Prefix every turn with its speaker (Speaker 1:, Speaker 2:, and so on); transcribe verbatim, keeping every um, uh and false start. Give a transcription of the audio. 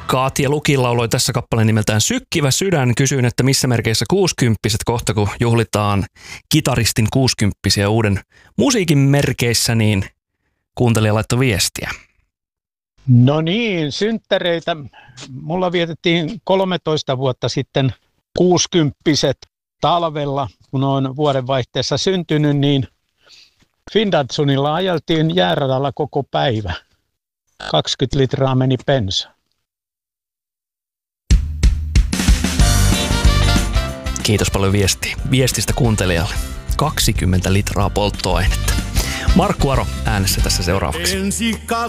Speaker 1: Kaatia Lukin lauloi tässä kappaleen nimeltään Sykkivä sydän. Kysyin, että missä merkeissä kuusikymppiset kohta, kun juhlitaan kitaristin kuusikymppisiä uuden musiikin merkeissä, niin kuuntelija laittoi viestiä.
Speaker 2: No niin, synttäreitä. Mulla vietettiin kolmetoista vuotta sitten kuusikymppiset talvella, kun on vuodenvaihteessa syntynyt, niin Findatsunilla ajeltiin jääradalla koko päivä. kaksikymmentä litraa meni bensa.
Speaker 1: Kiitos paljon viesti. viestistä kuuntelijalle. kaksikymmentä litraa polttoainetta. Markku Aro äänessä tässä seuraavaksi.